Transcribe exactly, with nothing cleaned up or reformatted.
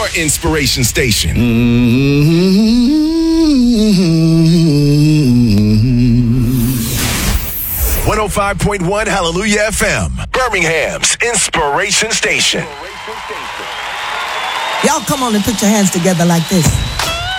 your inspiration station. one oh five point one Hallelujah F M, Birmingham's inspiration station. Y'all come on and put your hands together like this.